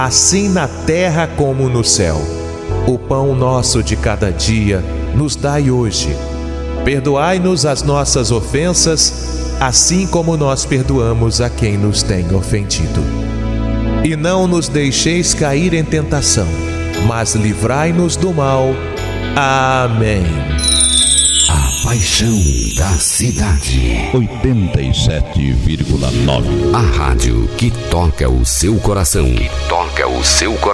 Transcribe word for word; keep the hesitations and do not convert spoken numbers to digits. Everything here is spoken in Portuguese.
assim na terra como no céu. O pão nosso de cada dia nos dai hoje. Perdoai-nos as nossas ofensas, assim como nós perdoamos a quem nos tem ofendido. E não nos deixeis cair em tentação, mas livrai-nos do mal. Amém. A paixão da cidade. oitenta e sete vírgula nove. A rádio que toca o seu coração. Que toca o seu coração.